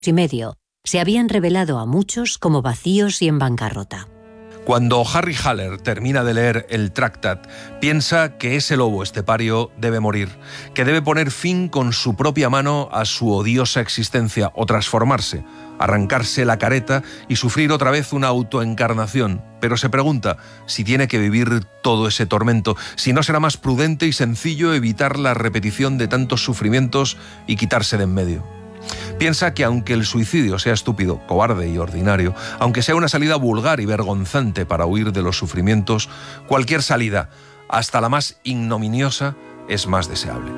y medio se habían revelado a muchos como vacíos y en bancarrota. Cuando Harry Haller termina de leer el Traktat, piensa que ese lobo estepario debe morir, que debe poner fin con su propia mano a su odiosa existencia o transformarse, arrancarse la careta y sufrir otra vez una autoencarnación. Pero se pregunta si tiene que vivir todo ese tormento, si no será más prudente y sencillo evitar la repetición de tantos sufrimientos y quitarse de en medio. Piensa que aunque el suicidio sea estúpido, cobarde y ordinario, aunque sea una salida vulgar y vergonzante para huir de los sufrimientos, cualquier salida, hasta la más ignominiosa, es más deseable.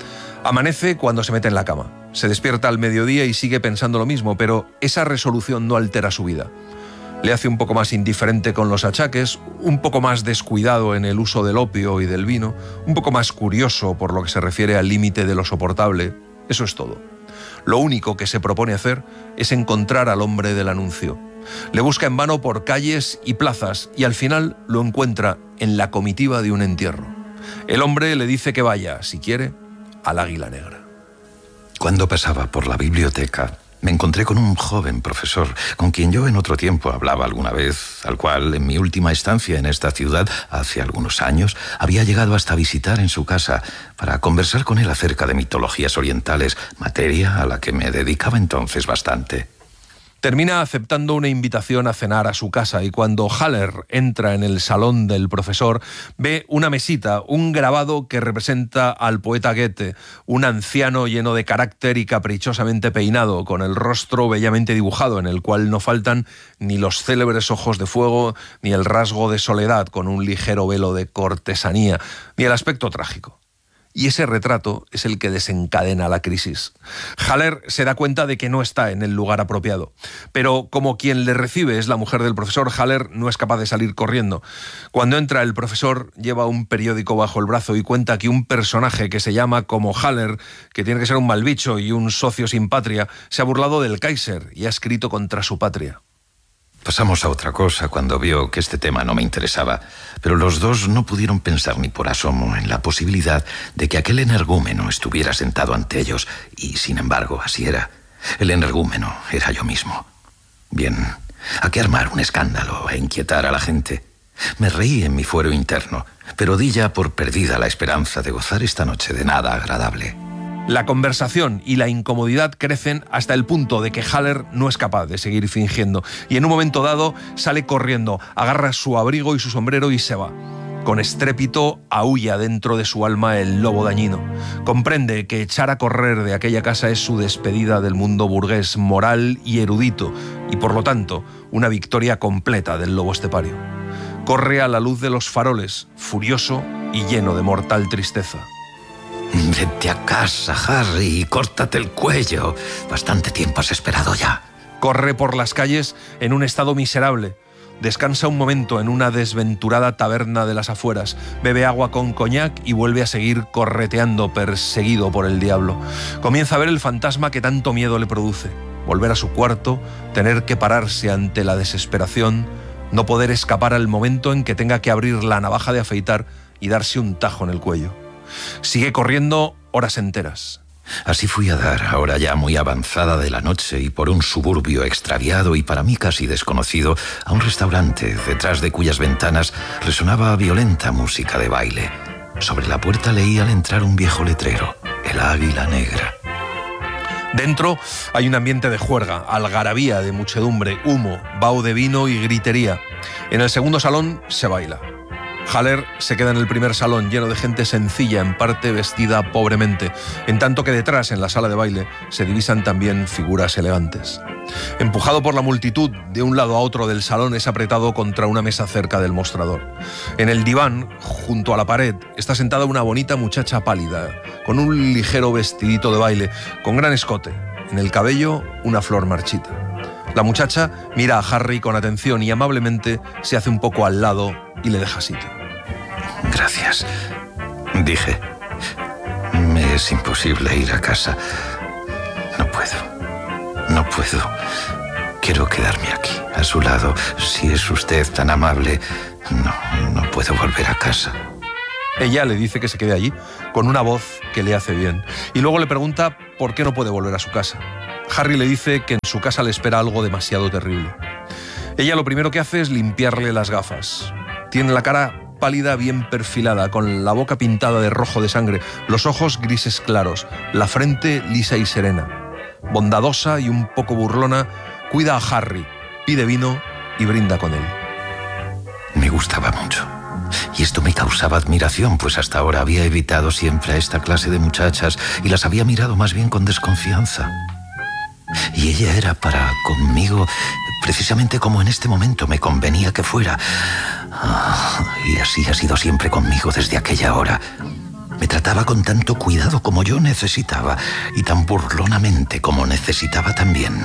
Amanece cuando se mete en la cama. Se despierta al mediodía y sigue pensando lo mismo, pero esa resolución no altera su vida. Le hace un poco más indiferente con los achaques, un poco más descuidado en el uso del opio y del vino, un poco más curioso por lo que se refiere al límite de lo soportable. Eso es todo. Lo único que se propone hacer es encontrar al hombre del anuncio. Le busca en vano por calles y plazas y al final lo encuentra en la comitiva de un entierro. El hombre le dice que vaya, si quiere, al Águila Negra. Cuando pasaba por la biblioteca, me encontré con un joven profesor con quien yo en otro tiempo hablaba alguna vez, al cual en mi última estancia en esta ciudad, hace algunos años, había llegado hasta visitar en su casa para conversar con él acerca de mitologías orientales, materia a la que me dedicaba entonces bastante. Termina aceptando una invitación a cenar a su casa y cuando Haller entra en el salón del profesor ve una mesita, un grabado que representa al poeta Goethe, un anciano lleno de carácter y caprichosamente peinado, con el rostro bellamente dibujado en el cual no faltan ni los célebres ojos de fuego, ni el rasgo de soledad con un ligero velo de cortesanía, ni el aspecto trágico. Y ese retrato es el que desencadena la crisis. Haller se da cuenta de que no está en el lugar apropiado, pero como quien le recibe es la mujer del profesor, Haller no es capaz de salir corriendo. Cuando entra el profesor lleva un periódico bajo el brazo y cuenta que un personaje que se llama como Haller, que tiene que ser un mal bicho y un socio sin patria, se ha burlado del Kaiser y ha escrito contra su patria. Pasamos a otra cosa cuando vio que este tema no me interesaba, pero los dos no pudieron pensar ni por asomo en la posibilidad de que aquel energúmeno estuviera sentado ante ellos, y sin embargo así era. El energúmeno era yo mismo. Bien, ¿a qué armar un escándalo e inquietar a la gente? Me reí en mi fuero interno, pero di ya por perdida la esperanza de gozar esta noche de nada agradable. La conversación y la incomodidad crecen hasta el punto de que Haller no es capaz de seguir fingiendo y en un momento dado sale corriendo, agarra su abrigo y su sombrero y se va. Con estrépito aúlla dentro de su alma el lobo dañino. Comprende que echar a correr de aquella casa es su despedida del mundo burgués, moral y erudito y por lo tanto una victoria completa del lobo estepario. Corre a la luz de los faroles, furioso y lleno de mortal tristeza. Vete a casa, Harry, y córtate el cuello. Bastante tiempo has esperado ya. Corre por las calles en un estado miserable. Descansa un momento en una desventurada taberna de las afueras, bebe agua con coñac y vuelve a seguir correteando, perseguido por el diablo. Comienza a ver el fantasma que tanto miedo le produce. Volver a su cuarto, tener que pararse ante la desesperación, no poder escapar al momento en que tenga que abrir la navaja de afeitar y darse un tajo en el cuello. Sigue corriendo horas enteras. Así fui a dar, ahora ya muy avanzada de la noche y por un suburbio extraviado y para mí casi desconocido, a un restaurante detrás de cuyas ventanas resonaba violenta música de baile. Sobre la puerta leí al entrar un viejo letrero, el Águila Negra. Dentro hay un ambiente de juerga, algarabía de muchedumbre, humo, vaho de vino y gritería. En el segundo salón se baila. Haller se queda en el primer salón lleno de gente sencilla, en parte vestida pobremente, en tanto que detrás, en la sala de baile, se divisan también figuras elegantes. Empujado por la multitud, de un lado a otro del salón es apretado contra una mesa cerca del mostrador. En el diván, junto a la pared, está sentada una bonita muchacha pálida, con un ligero vestidito de baile, con gran escote, en el cabello una flor marchita. La muchacha mira a Harry con atención y amablemente se hace un poco al lado y le deja sitio. Gracias, dije. Me es imposible ir a casa. No puedo. Quiero quedarme aquí, a su lado. Si es usted tan amable, no puedo volver a casa. Ella le dice que se quede allí, con una voz que le hace bien. Y luego le pregunta por qué no puede volver a su casa. Harry le dice que en su casa le espera algo demasiado terrible. Ella lo primero que hace es limpiarle las gafas. Tiene la cara pálida, bien perfilada, con la boca pintada de rojo de sangre, los ojos grises claros, la frente lisa y serena. Bondadosa y un poco burlona, cuida a Harry, pide vino y brinda con él. Me gustaba mucho. Y esto me causaba admiración, pues hasta ahora había evitado siempre a esta clase de muchachas y las había mirado más bien con desconfianza. Y ella era para conmigo precisamente como en este momento me convenía que fuera. Y así ha sido siempre conmigo desde aquella hora. Me trataba con tanto cuidado como yo necesitaba y tan burlonamente como necesitaba también.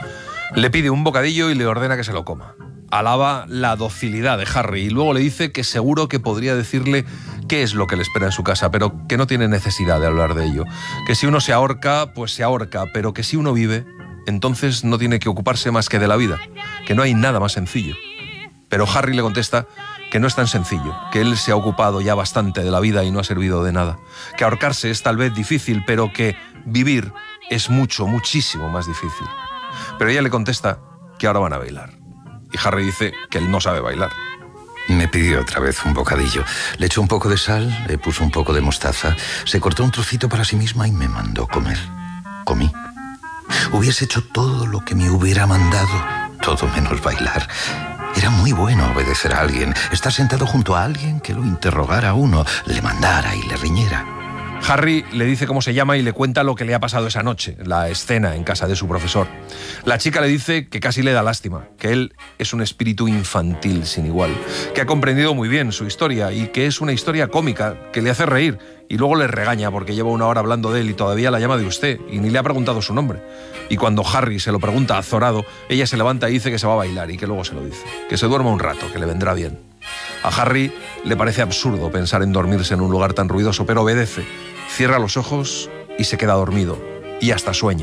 Le pide un bocadillo y le ordena que se lo coma. Alaba la docilidad de Harry y luego le dice que seguro que podría decirle qué es lo que le espera en su casa, pero que no tiene necesidad de hablar de ello. Que si uno se ahorca, pues se ahorca, pero que si uno vive, entonces no tiene que ocuparse más que de la vida, que no hay nada más sencillo. Pero Harry le contesta que no es tan sencillo, que él se ha ocupado ya bastante de la vida y no ha servido de nada, que ahorcarse es tal vez difícil, pero que vivir es mucho, muchísimo más difícil. Pero ella le contesta que ahora van a bailar. Y Harry dice que él no sabe bailar. Me pidió otra vez un bocadillo. Le echó un poco de sal, le puso un poco de mostaza, se cortó un trocito para sí misma y me mandó comer. Comí. Hubiese hecho todo lo que me hubiera mandado, todo menos bailar. Era muy bueno obedecer a alguien, estar sentado junto a alguien que lo interrogara a uno, le mandara y le riñera. Harry le dice cómo se llama y le cuenta lo que le ha pasado esa noche, la escena en casa de su profesor. La chica le dice que casi le da lástima, que él es un espíritu infantil sin igual, que ha comprendido muy bien su historia y que es una historia cómica, que le hace reír, y luego le regaña porque lleva una hora hablando de él y todavía la llama de usted y ni le ha preguntado su nombre. Y cuando Harry se lo pregunta azorado, ella se levanta y dice que se va a bailar y que luego se lo dice, que se duerma un rato, que le vendrá bien. A Harry le parece absurdo pensar en dormirse en un lugar tan ruidoso, pero obedece, cierra los ojos y se queda dormido, y hasta sueña.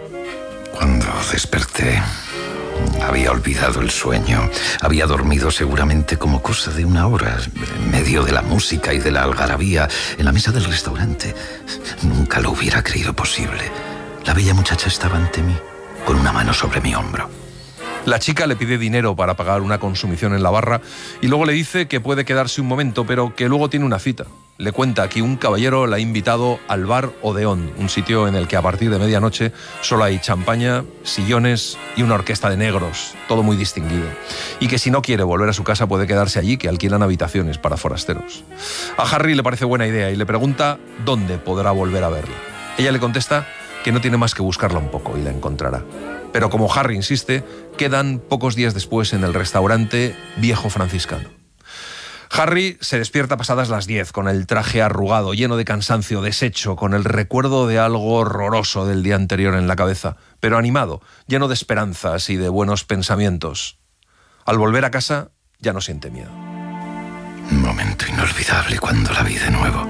Cuando desperté, había olvidado el sueño. Había dormido seguramente como cosa de una hora, en medio de la música y de la algarabía, en la mesa del restaurante. Nunca lo hubiera creído posible. La bella muchacha estaba ante mí, con una mano sobre mi hombro. La chica le pide dinero para pagar una consumición en la barra y luego le dice que puede quedarse un momento, pero que luego tiene una cita. Le cuenta que un caballero la ha invitado al bar Odeón, un sitio en el que a partir de medianoche solo hay champaña, sillones y una orquesta de negros, todo muy distinguido. Y que si no quiere volver a su casa puede quedarse allí, que alquilan habitaciones para forasteros. A Harry le parece buena idea y le pregunta dónde podrá volver a verla. Ella le contesta que no tiene más que buscarla un poco y la encontrará. Pero como Harry insiste, quedan pocos días después en el restaurante Viejo Franciscano. Harry se despierta pasadas las 10, con el traje arrugado, lleno de cansancio, deshecho, con el recuerdo de algo horroroso del día anterior en la cabeza, pero animado, lleno de esperanzas y de buenos pensamientos. Al volver a casa, ya no siente miedo. Un momento inolvidable cuando la vi de nuevo.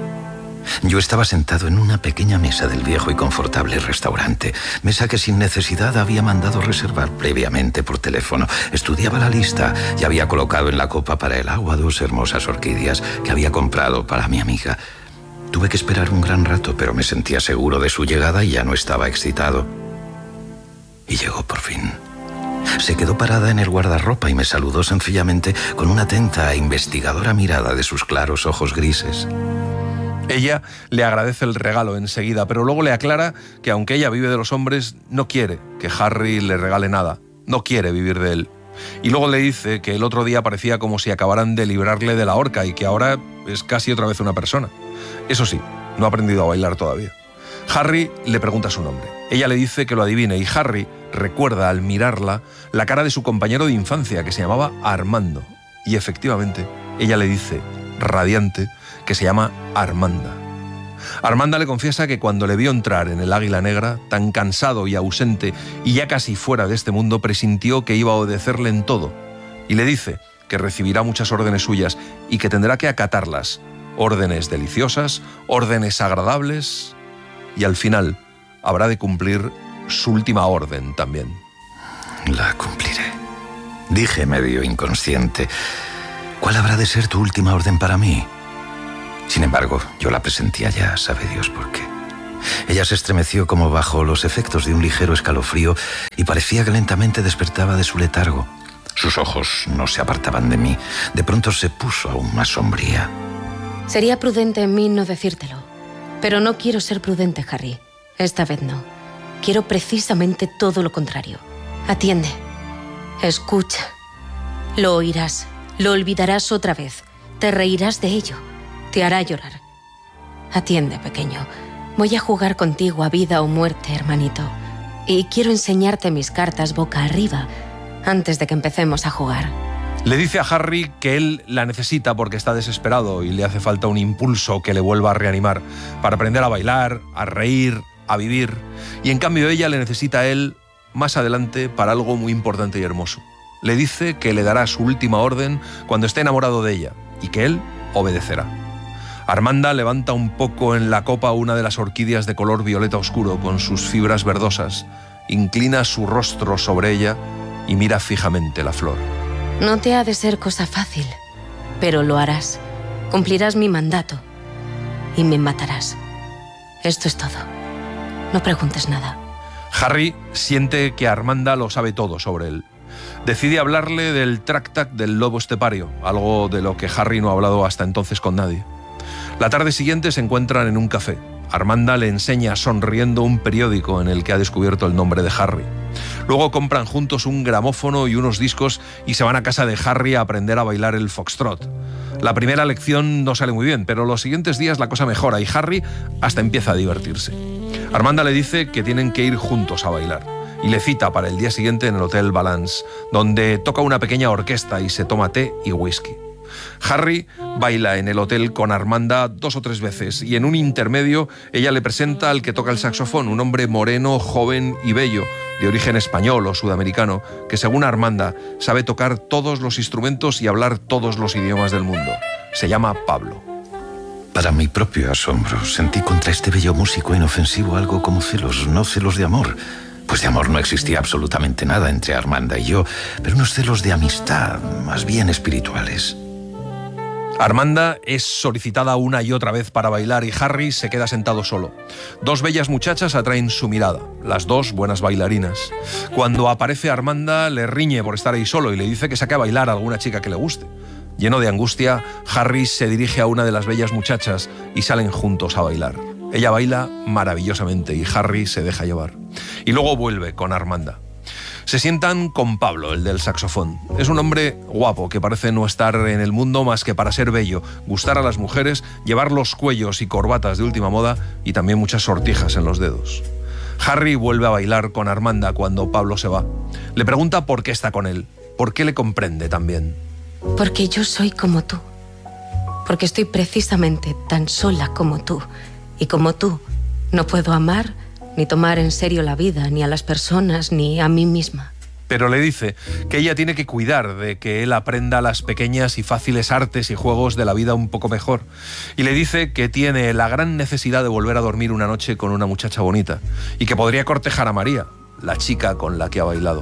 Yo estaba sentado en una pequeña mesa del viejo y confortable restaurante, mesa que sin necesidad había mandado reservar previamente por teléfono. Estudiaba la lista y había colocado en la copa para el agua 2 hermosas orquídeas que había comprado para mi amiga. Tuve que esperar un gran rato, pero me sentía seguro de su llegada y ya no estaba excitado. Y llegó por fin. Se quedó parada en el guardarropa y me saludó sencillamente con una atenta e investigadora mirada de sus claros ojos grises. Ella le agradece el regalo enseguida, pero luego le aclara que aunque ella vive de los hombres, no quiere que Harry le regale nada, no quiere vivir de él. Y luego le dice que el otro día parecía como si acabaran de librarle de la horca y que ahora es casi otra vez una persona. Eso sí, no ha aprendido a bailar todavía. Harry le pregunta su nombre. Ella le dice que lo adivine y Harry recuerda al mirarla la cara de su compañero de infancia que se llamaba Armando. Y efectivamente, ella le dice, radiante, que se llama Armanda. Armanda le confiesa que cuando le vio entrar en el Águila Negra, tan cansado y ausente y ya casi fuera de este mundo, presintió que iba a obedecerle en todo. Y le dice que recibirá muchas órdenes suyas y que tendrá que acatarlas. Órdenes deliciosas, órdenes agradables y al final habrá de cumplir su última orden también. La cumpliré. Dije medio inconsciente. ¿Cuál habrá de ser tu última orden para mí? Sin embargo, yo la presentía ya, sabe Dios por qué. Ella se estremeció como bajo los efectos de un ligero escalofrío y parecía que lentamente despertaba de su letargo. Sus ojos no se apartaban de mí. De pronto se puso aún más sombría. Sería prudente en mí no decírtelo, pero no quiero ser prudente, Harry. Esta vez no. Quiero precisamente todo lo contrario. Atiende. Escucha. Lo oirás. Lo olvidarás otra vez. Te reirás de ello. Te hará llorar. Atiende, pequeño. Voy a jugar contigo a vida o muerte, hermanito. Y quiero enseñarte mis cartas boca arriba antes de que empecemos a jugar. Le dice a Harry que él la necesita porque está desesperado y le hace falta un impulso que le vuelva a reanimar para aprender a bailar, a reír, a vivir. Y en cambio ella le necesita a él más adelante para algo muy importante y hermoso. Le dice que le dará su última orden cuando esté enamorado de ella y que él obedecerá. Armanda levanta un poco en la copa una de las orquídeas de color violeta oscuro con sus fibras verdosas, inclina su rostro sobre ella y mira fijamente la flor. No te ha de ser cosa fácil, pero lo harás. Cumplirás mi mandato y me matarás. Esto es todo. No preguntes nada. Harry siente que Armanda lo sabe todo sobre él. Decide hablarle del Tráctat del lobo estepario, algo de lo que Harry no ha hablado hasta entonces con nadie. La tarde siguiente se encuentran en un café. Armanda le enseña sonriendo un periódico en el que ha descubierto el nombre de Harry. Luego compran juntos un gramófono y unos discos y se van a casa de Harry a aprender a bailar el foxtrot. La primera lección no sale muy bien, pero los siguientes días la cosa mejora y Harry hasta empieza a divertirse. Armanda le dice que tienen que ir juntos a bailar y le cita para el día siguiente en el Hotel Balance, donde toca una pequeña orquesta y se toma té y whisky. Harry baila en el hotel con Armanda 2 o 3 veces y en un intermedio ella le presenta al que toca el saxofón, un hombre moreno, joven y bello, de origen español o sudamericano, que según Armanda sabe tocar todos los instrumentos y hablar todos los idiomas del mundo. Se llama Pablo. Para mi propio asombro, sentí contra este bello músico inofensivo algo como celos, no celos de amor. Pues de amor no existía absolutamente nada entre Armanda y yo, pero unos celos de amistad, más bien espirituales. Armanda es solicitada una y otra vez para bailar y Harry se queda sentado solo. 2 bellas muchachas atraen su mirada, las 2 buenas bailarinas. Cuando aparece Armanda le riñe por estar ahí solo y le dice que saque a bailar a alguna chica que le guste. Lleno de angustia, Harry se dirige a una de las bellas muchachas y salen juntos a bailar. Ella baila maravillosamente y Harry se deja llevar. Y luego vuelve con Armanda. Se sientan con Pablo, el del saxofón. Es un hombre guapo que parece no estar en el mundo más que para ser bello, gustar a las mujeres, llevar los cuellos y corbatas de última moda y también muchas sortijas en los dedos. Harry vuelve a bailar con Armanda cuando Pablo se va. Le pregunta por qué está con él, por qué le comprende tan bien. Porque yo soy como tú. Porque estoy precisamente tan sola como tú. Y como tú, no puedo amar ni tomar en serio la vida, ni a las personas, ni a mí misma. Pero le dice que ella tiene que cuidar de que él aprenda las pequeñas y fáciles artes y juegos de la vida un poco mejor. Y le dice que tiene la gran necesidad de volver a dormir una noche con una muchacha bonita y que podría cortejar a María, la chica con la que ha bailado.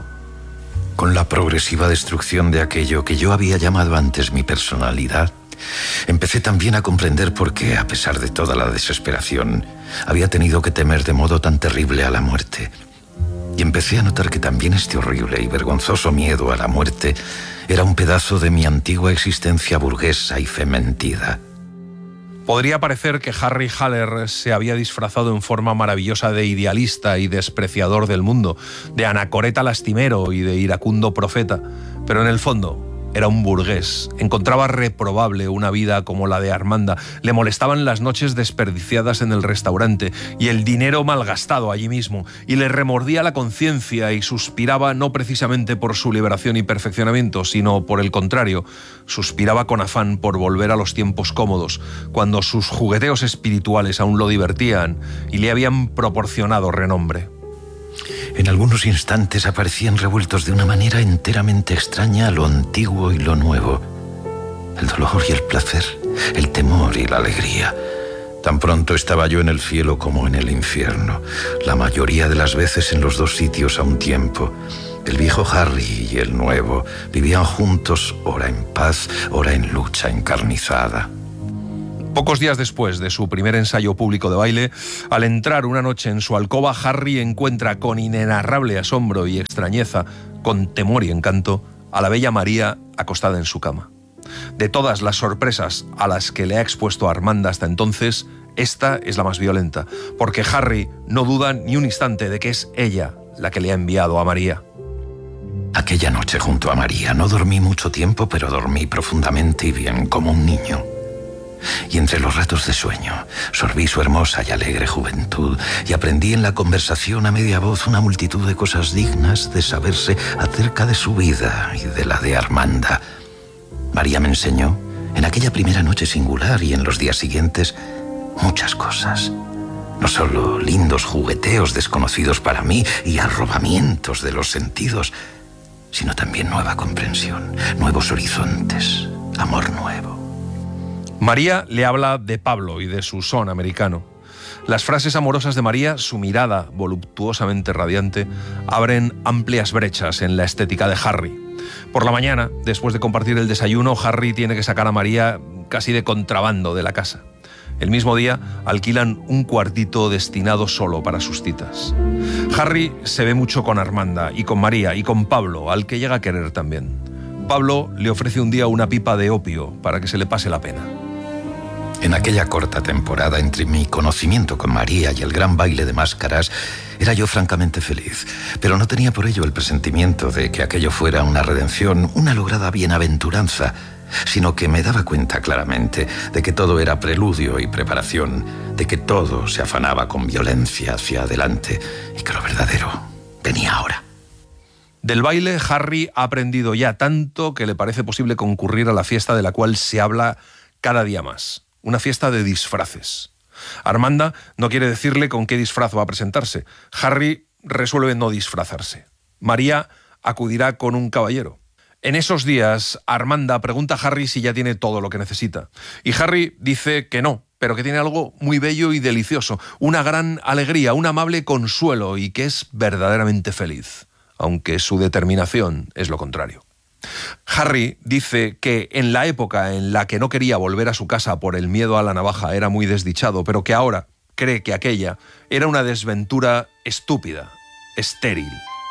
Con la progresiva destrucción de aquello que yo había llamado antes mi personalidad, empecé también a comprender por qué, a pesar de toda la desesperación, había tenido que temer de modo tan terrible a la muerte. Y empecé a notar que también este horrible y vergonzoso miedo a la muerte era un pedazo de mi antigua existencia burguesa y fementida. Podría parecer que Harry Haller se había disfrazado en forma maravillosa de idealista y despreciador del mundo, de anacoreta lastimero y de iracundo profeta, pero en el fondo era un burgués. Encontraba reprobable una vida como la de Armanda. Le molestaban las noches desperdiciadas en el restaurante y el dinero malgastado allí mismo, y le remordía la conciencia y suspiraba no precisamente por su liberación y perfeccionamiento, sino por el contrario, suspiraba con afán por volver a los tiempos cómodos, cuando sus jugueteos espirituales aún lo divertían y le habían proporcionado renombre. En algunos instantes aparecían revueltos de una manera enteramente extraña lo antiguo y lo nuevo. El dolor y el placer, el temor y la alegría. Tan pronto estaba yo en el cielo como en el infierno, la mayoría de las veces en los 2 sitios a un tiempo. El viejo Harry y el nuevo vivían juntos, ora en paz, ora en lucha encarnizada. Pocos días después de su primer ensayo público de baile, al entrar una noche en su alcoba, Harry encuentra con inenarrable asombro y extrañeza, con temor y encanto, a la bella María acostada en su cama. De todas las sorpresas a las que le ha expuesto Armanda hasta entonces, esta es la más violenta, porque Harry no duda ni un instante de que es ella la que le ha enviado a María. Aquella noche junto a María no dormí mucho tiempo, pero dormí profundamente y bien, como un niño. Y entre los ratos de sueño, sorbí su hermosa y alegre juventud y aprendí en la conversación a media voz una multitud de cosas dignas de saberse acerca de su vida y de la de Armanda. María me enseñó, en aquella primera noche singular y en los días siguientes, muchas cosas. No solo lindos jugueteos desconocidos para mí y arrobamientos de los sentidos, sino también nueva comprensión, nuevos horizontes, amor nuevo. María le habla de Pablo y de su son americano. Las frases amorosas de María, su mirada voluptuosamente radiante, abren amplias brechas en la estética de Harry. Por la mañana, después de compartir el desayuno, Harry tiene que sacar a María casi de contrabando de la casa. El mismo día alquilan un cuartito destinado solo para sus citas. Harry se ve mucho con Armanda y con María y con Pablo, al que llega a querer también. Pablo le ofrece un día una pipa de opio para que se le pase la pena. En aquella corta temporada entre mi conocimiento con María y el gran baile de máscaras, era yo francamente feliz, pero no tenía por ello el presentimiento de que aquello fuera una redención, una lograda bienaventuranza, sino que me daba cuenta claramente de que todo era preludio y preparación, de que todo se afanaba con violencia hacia adelante y que lo verdadero venía ahora. Del baile, Harry ha aprendido ya tanto que le parece posible concurrir a la fiesta de la cual se habla cada día más, una fiesta de disfraces. Armanda no quiere decirle con qué disfraz va a presentarse. Harry resuelve no disfrazarse. María acudirá con un caballero. En esos días, Armanda pregunta a Harry si ya tiene todo lo que necesita. Y Harry dice que no, pero que tiene algo muy bello y delicioso, una gran alegría, un amable consuelo y que es verdaderamente feliz, aunque su determinación es lo contrario. Harry dice que en la época en la que no quería volver a su casa por el miedo a la navaja era muy desdichado, pero que ahora cree que aquella era una desventura estúpida, estéril.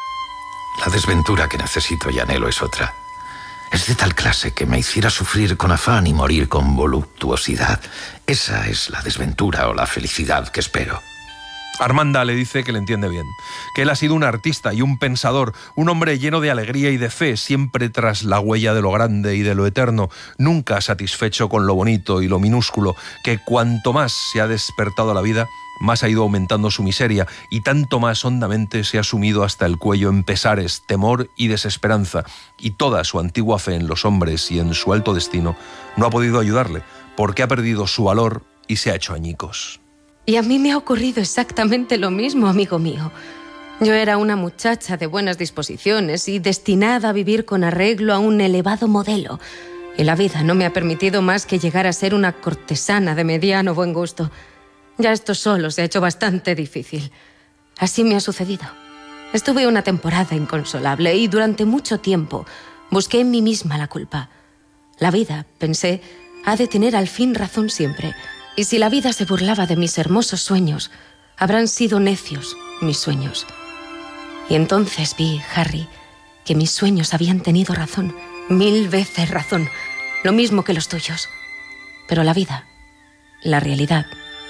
La desventura que necesito y anhelo es otra. Es de tal clase que me hiciera sufrir con afán y morir con voluptuosidad. Esa es la desventura o la felicidad que espero. Armanda le dice que le entiende bien, que él ha sido un artista y un pensador, un hombre lleno de alegría y de fe, siempre tras la huella de lo grande y de lo eterno, nunca satisfecho con lo bonito y lo minúsculo, que cuanto más se ha despertado a la vida, más ha ido aumentando su miseria y tanto más hondamente se ha sumido hasta el cuello en pesares, temor y desesperanza, y toda su antigua fe en los hombres y en su alto destino no ha podido ayudarle, porque ha perdido su valor y se ha hecho añicos. Y a mí me ha ocurrido exactamente lo mismo, amigo mío. Yo era una muchacha de buenas disposiciones y destinada a vivir con arreglo a un elevado modelo. Y la vida no me ha permitido más que llegar a ser una cortesana de mediano buen gusto. Ya esto solo se ha hecho bastante difícil. Así me ha sucedido. Estuve una temporada inconsolable y durante mucho tiempo busqué en mí misma la culpa. La vida, pensé, ha de tener al fin razón siempre. Y si la vida se burlaba de mis hermosos sueños, habrán sido necios mis sueños. Y entonces vi, Harry, que mis sueños habían tenido razón, 1000 veces razón, lo mismo que los tuyos. Pero la vida, la realidad,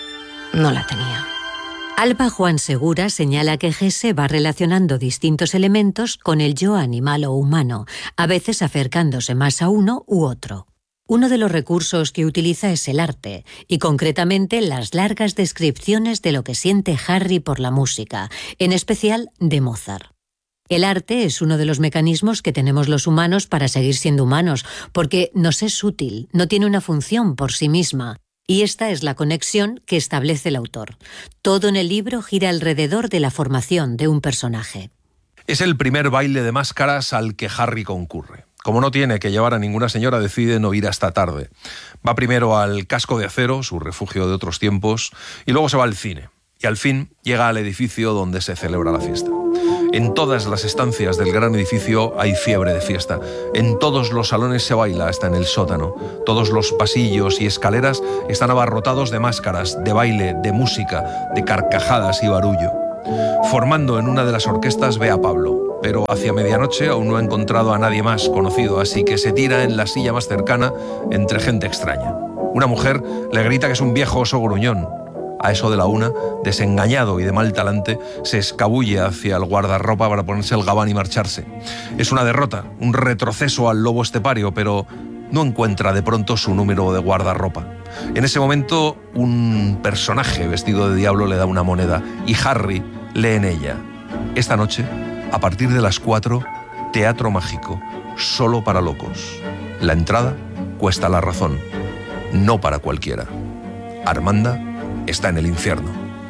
no la tenía. Alba Juan Segura señala que Gese va relacionando distintos elementos con el yo animal o humano, a veces acercándose más a uno u otro. Uno de los recursos que utiliza es el arte, y concretamente las largas descripciones de lo que siente Harry por la música, en especial de Mozart. El arte es uno de los mecanismos que tenemos los humanos para seguir siendo humanos, porque nos es útil, no tiene una función por sí misma, y esta es la conexión que establece el autor. Todo en el libro gira alrededor de la formación de un personaje. Es el primer baile de máscaras al que Harry concurre. Como no tiene que llevar a ninguna señora, decide no ir hasta tarde. Va primero al Casco de Acero, su refugio de otros tiempos, y luego se va al cine. Y al fin llega al edificio donde se celebra la fiesta. En todas las estancias del gran edificio hay fiebre de fiesta. En todos los salones se baila, hasta en el sótano. Todos los pasillos y escaleras están abarrotados de máscaras, de baile, de música, de carcajadas y barullo. Formando en una de las orquestas ve a Pablo, pero hacia medianoche aún no ha encontrado a nadie más conocido, así que se tira en la silla más cercana entre gente extraña. Una mujer le grita que es un viejo oso gruñón. A eso de la 1, desengañado y de mal talante, se escabulle hacia el guardarropa para ponerse el gabán y marcharse. Es una derrota, un retroceso al lobo estepario, pero no encuentra de pronto su número de guardarropa. En ese momento, un personaje vestido de diablo le da una moneda y Harry lee en ella: esta noche, a partir de las 4, teatro mágico, solo para locos. La entrada cuesta la razón, no para cualquiera. Armanda está en el infierno.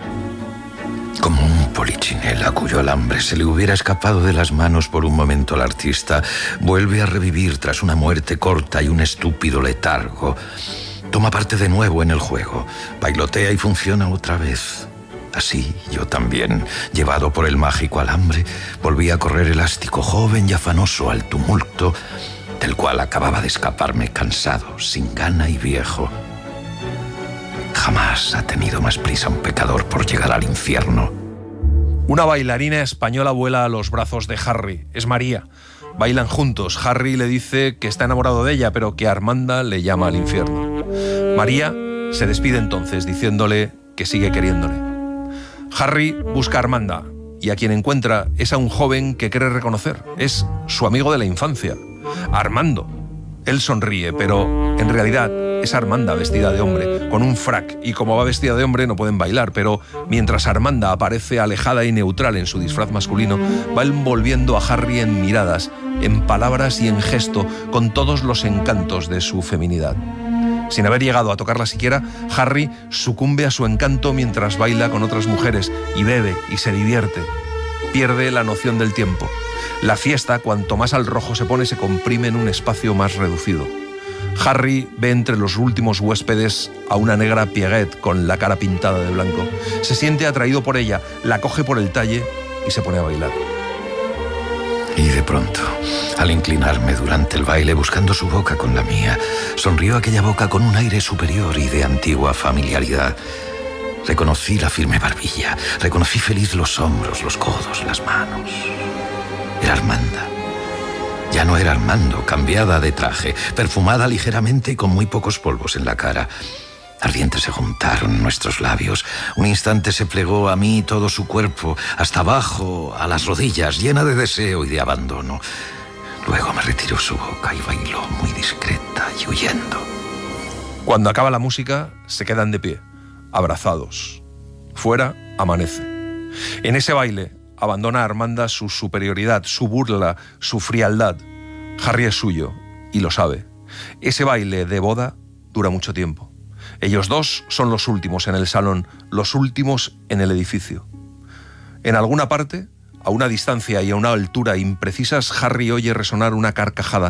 Como un polichinela cuyo alambre se le hubiera escapado de las manos por un momento al artista, vuelve a revivir tras una muerte corta y un estúpido letargo. Toma parte de nuevo en el juego, bailotea y funciona otra vez. Así, yo también, llevado por el mágico alambre, volví a correr elástico, joven y afanoso al tumulto, del cual acababa de escaparme cansado, sin gana y viejo. Jamás ha tenido más prisa un pecador por llegar al infierno. Una bailarina española vuela a los brazos de Harry. Es María. Bailan juntos. Harry le dice que está enamorado de ella, pero que Armanda le llama al infierno. María se despide entonces, diciéndole que sigue queriéndole. Harry busca a Armanda, y a quien encuentra es a un joven que quiere reconocer. Es su amigo de la infancia, Armando. Él sonríe, pero en realidad es Armanda vestida de hombre, con un frac, y como va vestida de hombre no pueden bailar, pero mientras Armanda aparece alejada y neutral en su disfraz masculino, va envolviendo a Harry en miradas, en palabras y en gesto, con todos los encantos de su feminidad. Sin haber llegado a tocarla siquiera, Harry sucumbe a su encanto mientras baila con otras mujeres y bebe y se divierte. Pierde la noción del tiempo. La fiesta, cuanto más al rojo se pone, se comprime en un espacio más reducido. Harry ve entre los últimos huéspedes a una negra Pierrette con la cara pintada de blanco. Se siente atraído por ella, la coge por el talle y se pone a bailar. Y de pronto, al inclinarme durante el baile buscando su boca con la mía, sonrió aquella boca con un aire superior y de antigua familiaridad. Reconocí la firme barbilla, reconocí feliz los hombros, los codos, las manos. Era Armanda. Ya no era Armando, cambiada de traje, perfumada ligeramente y con muy pocos polvos en la cara. Ardientes se juntaron nuestros labios. Un instante se plegó a mí todo su cuerpo, hasta abajo, a las rodillas, llena de deseo y de abandono. Luego me retiró su boca y bailó muy discreta y huyendo. Cuando acaba la música, se quedan de pie, abrazados. Fuera amanece. En ese baile abandona a Armanda su superioridad, su burla, su frialdad. Harry es suyo, y lo sabe. Ese baile de boda dura mucho tiempo. Ellos dos son los últimos en el salón, los últimos en el edificio. En alguna parte, a una distancia y a una altura imprecisas, Harry oye resonar una carcajada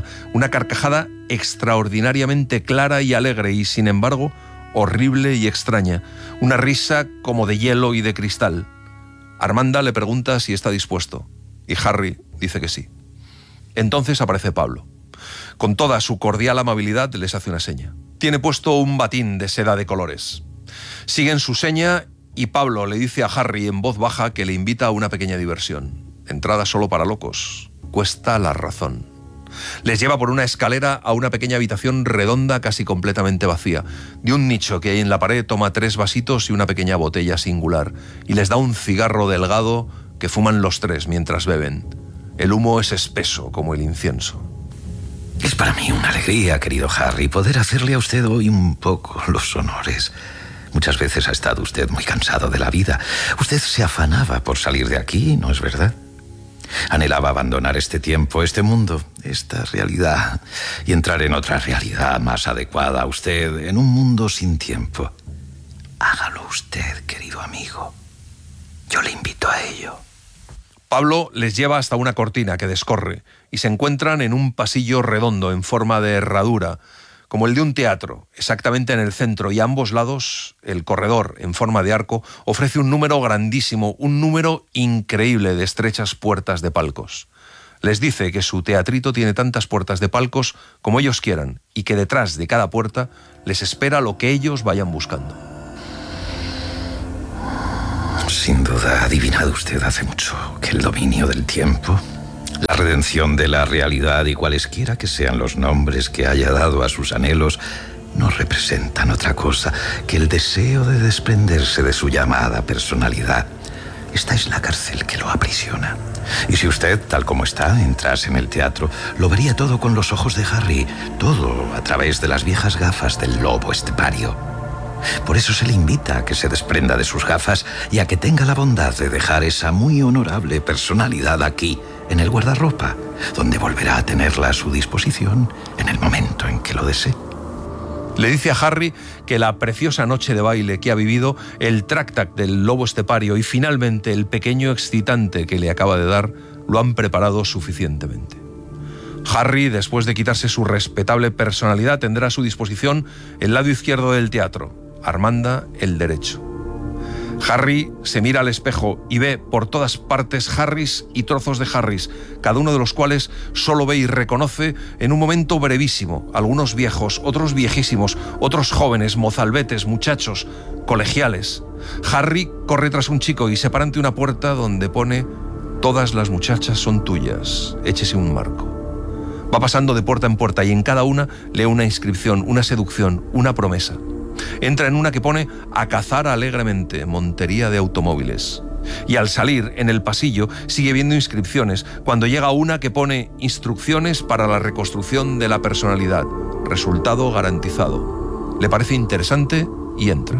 extraordinariamente clara y alegre y, sin embargo, horrible y extraña. Una risa como de hielo y de cristal. Armanda le pregunta si está dispuesto, y Harry dice que sí. Entonces aparece Pablo. Con toda su cordial amabilidad les hace una seña. Tiene puesto un batín de seda de colores. Siguen su seña y Pablo le dice a Harry en voz baja que le invita a una pequeña diversión. Entrada solo para locos. Cuesta la razón. Les lleva por una escalera a una pequeña habitación redonda casi completamente vacía. De un nicho que hay en la pared toma 3 vasitos y una pequeña botella singular. Y les da un cigarro delgado que fuman los 3 mientras beben. El humo es espeso como el incienso. Es para mí una alegría, querido Harry, poder hacerle a usted hoy un poco los honores. Muchas veces ha estado usted muy cansado de la vida. Usted se afanaba por salir de aquí, ¿no es verdad? Anhelaba abandonar este tiempo, este mundo, esta realidad, y entrar en otra realidad más adecuada a usted, en un mundo sin tiempo. Hágalo usted, querido amigo. Yo le invito a ello. Pablo les lleva hasta una cortina que descorre y se encuentran en un pasillo redondo en forma de herradura, como el de un teatro, exactamente en el centro, y a ambos lados el corredor en forma de arco ofrece un número grandísimo, un número increíble de estrechas puertas de palcos. Les dice que su teatrito tiene tantas puertas de palcos como ellos quieran y que detrás de cada puerta les espera lo que ellos vayan buscando. Sin duda ha adivinado usted hace mucho que el dominio del tiempo, la redención de la realidad y cualesquiera que sean los nombres que haya dado a sus anhelos no representan otra cosa que el deseo de desprenderse de su llamada personalidad. Esta es la cárcel que lo aprisiona. Y si usted, tal como está, entrase en el teatro, lo vería todo con los ojos de Harry, todo a través de las viejas gafas del lobo estepario. Por eso se le invita a que se desprenda de sus gafas y a que tenga la bondad de dejar esa muy honorable personalidad aquí, en el guardarropa, donde volverá a tenerla a su disposición en el momento en que lo desee. Le dice a Harry que la preciosa noche de baile que ha vivido, el tráctat del lobo estepario y finalmente el pequeño excitante que le acaba de dar, lo han preparado suficientemente. Harry, después de quitarse su respetable personalidad, tendrá a su disposición el lado izquierdo del teatro, Armanda el derecho. Harry se mira al espejo y ve por todas partes Harrys y trozos de Harrys, cada uno de los cuales solo ve y reconoce en un momento brevísimo, algunos viejos, otros viejísimos, otros jóvenes, mozalbetes, muchachos, colegiales. Harry corre tras un chico y se para ante una puerta donde pone: todas las muchachas son tuyas, échese un marco. Va pasando de puerta en puerta y en cada una lee una inscripción, una seducción, una promesa. Entra en una que pone: a cazar alegremente, montería de automóviles. Y al salir en el pasillo sigue viendo inscripciones, cuando llega a una que pone: instrucciones para la reconstrucción de la personalidad, resultado garantizado. Le parece interesante y entra.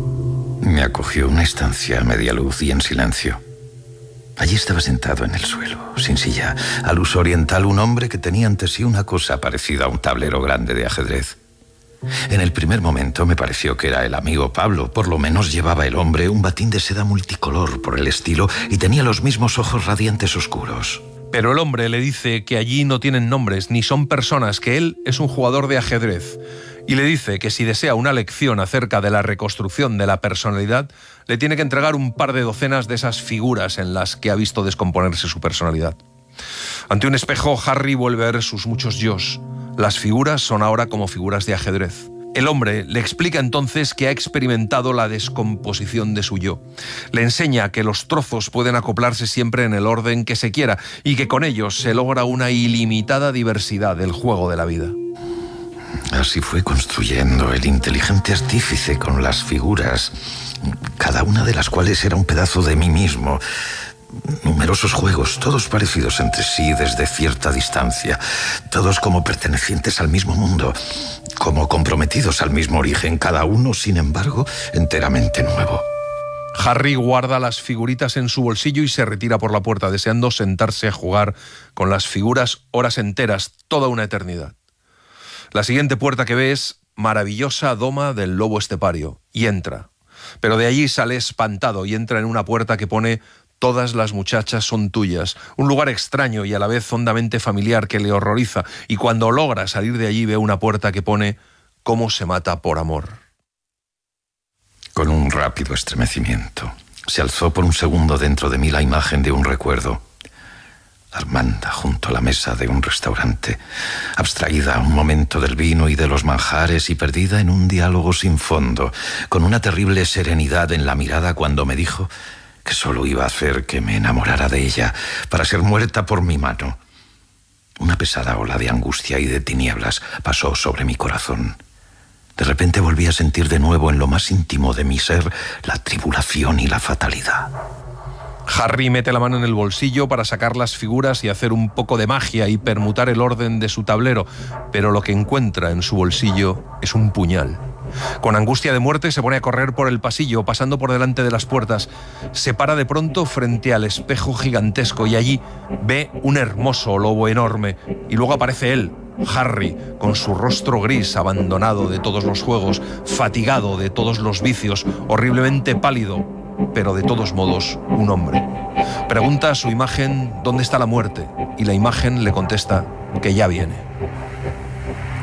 Me acogió una estancia a media luz y en silencio. Allí estaba sentado en el suelo, sin silla, al uso oriental, un hombre que tenía ante sí una cosa parecida a un tablero grande de ajedrez. En el primer momento me pareció que era el amigo Pablo. Por lo menos llevaba el hombre un batín de seda multicolor por el estilo y tenía los mismos ojos radiantes oscuros. Pero el hombre le dice que allí no tienen nombres ni son personas, que él es un jugador de ajedrez. Y le dice que si desea una lección acerca de la reconstrucción de la personalidad, le tiene que entregar un par de docenas de esas figuras en las que ha visto descomponerse su personalidad. Ante un espejo, Harry vuelve a ver sus muchos yos. Las figuras son ahora como figuras de ajedrez. El hombre le explica entonces que ha experimentado la descomposición de su yo. Le enseña que los trozos pueden acoplarse siempre en el orden que se quiera y que con ellos se logra una ilimitada diversidad del juego de la vida. Así fue construyendo el inteligente artífice con las figuras, cada una de las cuales era un pedazo de mí mismo. Numerosos juegos, todos parecidos entre sí desde cierta distancia, todos como pertenecientes al mismo mundo, como comprometidos al mismo origen, cada uno, sin embargo, enteramente nuevo. Harry guarda las figuritas en su bolsillo y se retira por la puerta, deseando sentarse a jugar con las figuras horas enteras, toda una eternidad. La siguiente puerta que ve es maravillosa doma del lobo estepario, y entra. Pero de allí sale espantado y entra en una puerta que pone: todas las muchachas son tuyas. Un lugar extraño y a la vez hondamente familiar que le horroriza, y cuando logra salir de allí ve una puerta que pone: cómo se mata por amor. Con un rápido estremecimiento, se alzó por un segundo dentro de mí la imagen de un recuerdo. Armanda junto a la mesa de un restaurante, abstraída un momento del vino y de los manjares y perdida en un diálogo sin fondo, con una terrible serenidad en la mirada cuando me dijo que solo iba a hacer que me enamorara de ella para ser muerta por mi mano. Una pesada ola de angustia y de tinieblas pasó sobre mi corazón. De repente volví a sentir de nuevo en lo más íntimo de mi ser la tribulación y la fatalidad. Harry mete la mano en el bolsillo para sacar las figuras y hacer un poco de magia y permutar el orden de su tablero, pero lo que encuentra en su bolsillo es un puñal. Con angustia de muerte se pone a correr por el pasillo, pasando por delante de las puertas. Se para de pronto frente al espejo gigantesco y allí ve un hermoso lobo enorme. Y luego aparece él, Harry, con su rostro gris, abandonado de todos los juegos, fatigado de todos los vicios, horriblemente pálido, pero de todos modos un hombre. Pregunta a su imagen dónde está la muerte y la imagen le contesta que ya viene.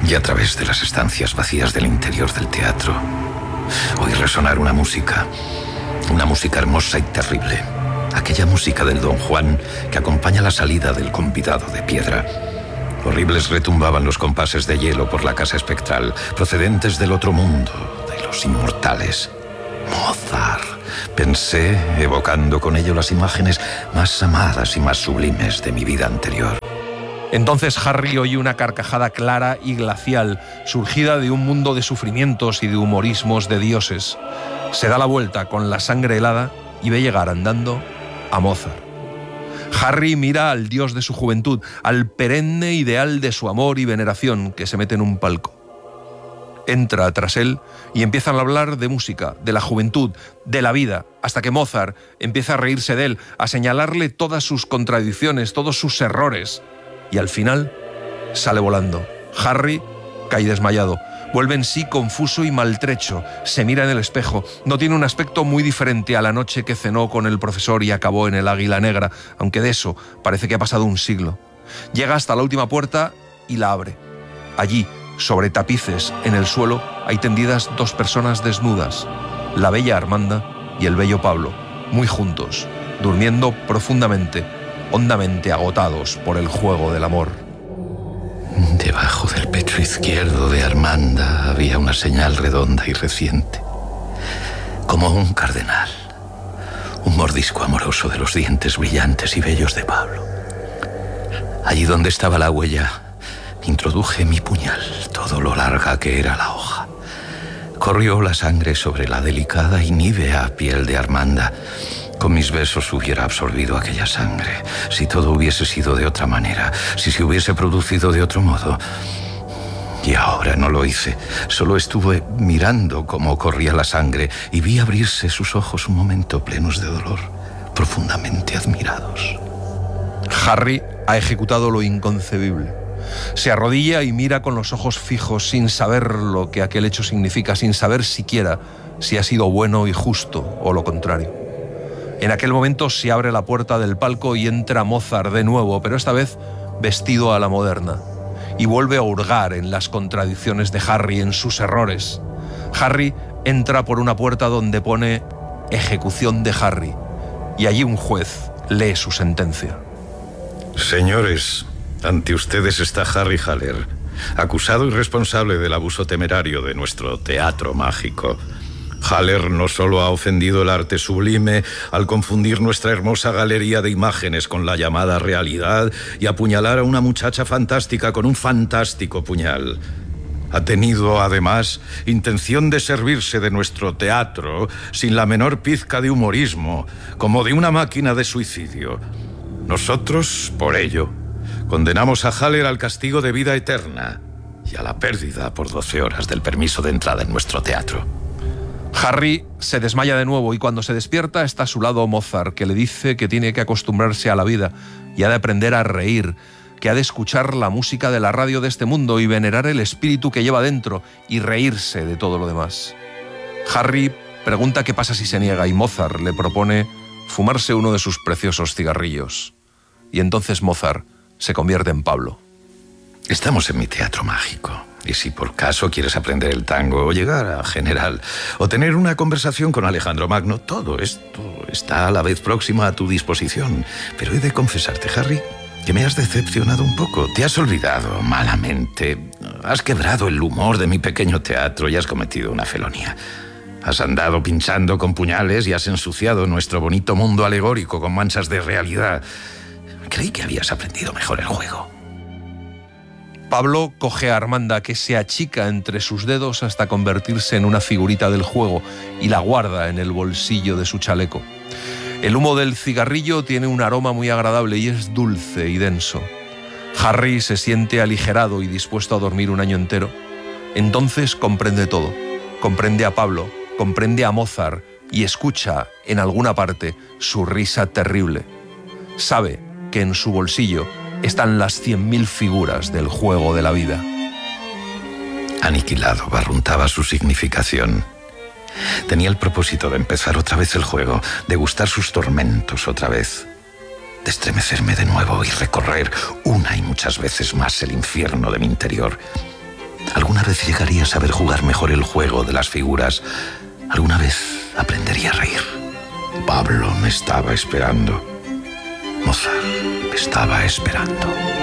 Y a través de las estancias vacías del interior del teatro, oí resonar una música hermosa y terrible. Aquella música del Don Juan que acompaña la salida del convidado de piedra. Horribles retumbaban los compases de hielo por la casa espectral, procedentes del otro mundo, de los inmortales. Mozart, pensé, evocando con ello las imágenes más amadas y más sublimes de mi vida anterior. Entonces Harry oye una carcajada clara y glacial, surgida de un mundo de sufrimientos y de humorismos de dioses. Se da la vuelta con la sangre helada y ve llegar andando a Mozart. Harry mira al dios de su juventud, al perenne ideal de su amor y veneración, que se mete en un palco. Entra tras él y empiezan a hablar de música, de la juventud, de la vida, hasta que Mozart empieza a reírse de él, a señalarle todas sus contradicciones, todos sus errores. Y al final sale volando. Harry cae desmayado. Vuelve en sí confuso y maltrecho. Se mira en el espejo. No tiene un aspecto muy diferente a la noche que cenó con el profesor y acabó en el Águila Negra, aunque de eso parece que ha pasado un siglo. Llega hasta la última puerta y la abre. Allí, sobre tapices en el suelo, hay tendidas dos personas desnudas, la bella Armanda y el bello Pablo, muy juntos, durmiendo profundamente, hondamente agotados por el juego del amor. Debajo del pecho izquierdo de Armanda había una señal redonda y reciente, como un cardenal, un mordisco amoroso de los dientes brillantes y bellos de Pablo. Allí donde estaba la huella, introduje mi puñal, todo lo larga que era la hoja. Corrió la sangre sobre la delicada y nívea piel de Armanda. Con mis besos hubiera absorbido aquella sangre, si todo hubiese sido de otra manera, si se hubiese producido de otro modo. Y ahora no lo hice, solo estuve mirando cómo corría la sangre y vi abrirse sus ojos un momento plenos de dolor, profundamente admirados. Harry ha ejecutado lo inconcebible. Se arrodilla y mira con los ojos fijos, sin saber lo que aquel hecho significa, sin saber siquiera si ha sido bueno y justo o lo contrario. En aquel momento se abre la puerta del palco y entra Mozart de nuevo, pero esta vez vestido a la moderna, y vuelve a hurgar en las contradicciones de Harry, en sus errores. Harry entra por una puerta donde pone ejecución de Harry, y allí un juez lee su sentencia. Señores, ante ustedes está Harry Haller, acusado y responsable del abuso temerario de nuestro teatro mágico. Haller no solo ha ofendido el arte sublime al confundir nuestra hermosa galería de imágenes con la llamada realidad y apuñalar a una muchacha fantástica con un fantástico puñal. Ha tenido, además, intención de servirse de nuestro teatro sin la menor pizca de humorismo, como de una máquina de suicidio. Nosotros, por ello, condenamos a Haller al castigo de vida eterna y a la pérdida por 12 horas del permiso de entrada en nuestro teatro. Harry se desmaya de nuevo y cuando se despierta está a su lado Mozart, que le dice que tiene que acostumbrarse a la vida y ha de aprender a reír, que ha de escuchar la música de la radio de este mundo y venerar el espíritu que lleva dentro y reírse de todo lo demás. Harry pregunta qué pasa si se niega y Mozart le propone fumarse uno de sus preciosos cigarrillos. Y entonces Mozart se convierte en Pablo. Estamos en mi teatro mágico. Y si por caso quieres aprender el tango o llegar a general o tener una conversación con Alejandro Magno, todo esto está a la vez próximo a tu disposición. Pero he de confesarte, Harry, que me has decepcionado un poco. Te has olvidado malamente. Has quebrado el humor de mi pequeño teatro y has cometido una felonía. Has andado pinchando con puñales y has ensuciado nuestro bonito mundo alegórico con manchas de realidad. Creí que habías aprendido mejor el juego. Pablo coge a Armanda, que se achica entre sus dedos hasta convertirse en una figurita del juego, y la guarda en el bolsillo de su chaleco. El humo del cigarrillo tiene un aroma muy agradable y es dulce y denso. Harry se siente aligerado y dispuesto a dormir un año entero. Entonces comprende todo. Comprende a Pablo, comprende a Mozart y escucha, en alguna parte, su risa terrible. Sabe que en su bolsillo están las 100.000 figuras del juego de la vida. Aniquilado, barruntaba su significación. Tenía el propósito de empezar otra vez el juego, de gustar sus tormentos otra vez, de estremecerme de nuevo y recorrer una y muchas veces más el infierno de mi interior. Alguna vez llegaría a saber jugar mejor el juego de las figuras. Alguna vez aprendería a reír. Pablo me estaba esperando. Mozart me estaba esperando.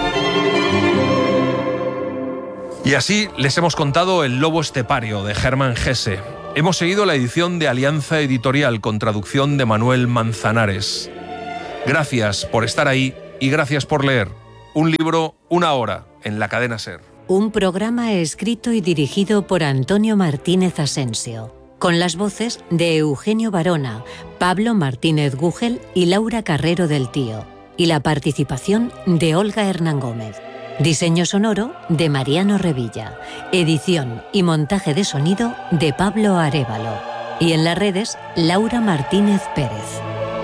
Y así les hemos contado El lobo estepario de Hermann Hesse. Hemos seguido la edición de Alianza Editorial con traducción de Manuel Manzanares. Gracias por estar ahí y gracias por leer. Un libro, una hora, en la cadena SER. Un programa escrito y dirigido por Antonio Martínez Asensio, con las voces de Eugenio Barona, Pablo Martínez Gugel y Laura Carrero del Tío, y la participación de Olga Hernán Gómez. Diseño sonoro de Mariano Revilla. Edición y montaje de sonido de Pablo Arévalo. Y en las redes, Laura Martínez Pérez.